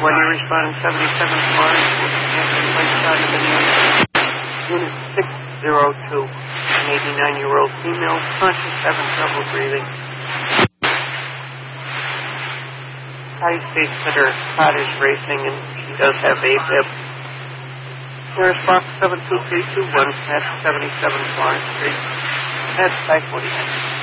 you responding 77 Florence, Unit 602, an 89-year-old female, conscious, having trouble breathing. Patty states that her heart is racing and she does have AFib. There's box 72321 at 77 Florence Street. That's 549.